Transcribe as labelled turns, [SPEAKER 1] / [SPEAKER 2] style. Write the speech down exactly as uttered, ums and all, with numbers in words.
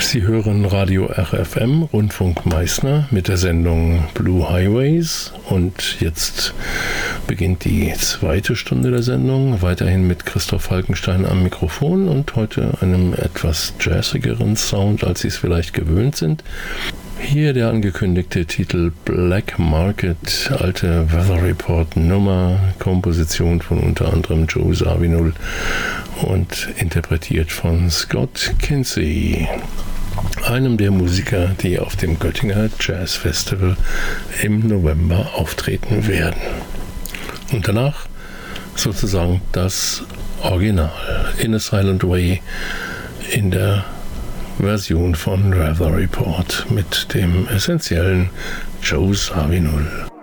[SPEAKER 1] Sie hören Radio R F M, Rundfunk Meißner, mit der Sendung Blue Highways. Und jetzt beginnt die zweite Stunde der Sendung, weiterhin mit Christoph Falkenstein am Mikrofon und heute einem etwas jazzigeren Sound, als Sie es vielleicht gewöhnt sind. Hier der angekündigte Titel Black Market, alte Weather Report Nummer, Komposition von unter anderem Joe Zawinul und interpretiert von Scott Kinsey, einem der Musiker, die auf dem Göttinger Jazz Festival im November auftreten werden. Und danach sozusagen das Original In a Silent Way in der Version von Weather Report mit dem essentiellen Joe Zawinul.